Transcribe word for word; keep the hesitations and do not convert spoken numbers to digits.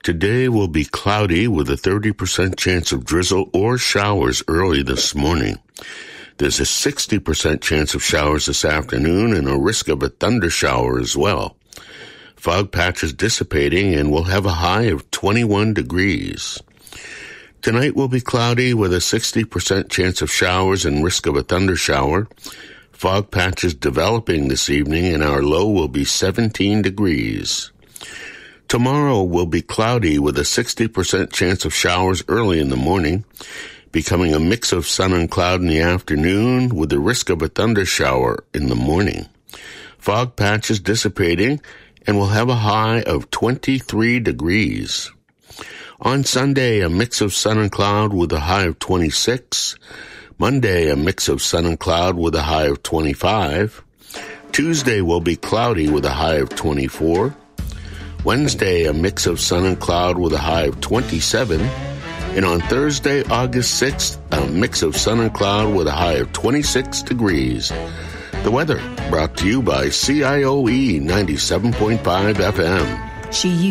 Today will be cloudy with a thirty percent chance of drizzle or showers early this morning. There's a sixty percent chance of showers this afternoon and a risk of a thunder shower as well. Fog patches dissipating and we'll have a high of twenty-one degrees. Tonight will be cloudy with a sixty percent chance of showers and risk of a thunder shower. Fog patches developing this evening and our low will be seventeen degrees. Tomorrow will be cloudy with a sixty percent chance of showers early in the morning, becoming a mix of sun and cloud in the afternoon with the risk of a thunder shower in the morning. Fog patches dissipating and we'll have a high of twenty-three degrees. On Sunday, a mix of sun and cloud with a high of twenty-six. Monday, a mix of sun and cloud with a high of twenty-five. Tuesday will be cloudy with a high of twenty-four. Wednesday, a mix of sun and cloud with a high of twenty-seven. And on Thursday, August sixth, a mix of sun and cloud with a high of twenty-six degrees. The weather brought to you by C I O E ninety-seven point five F M. She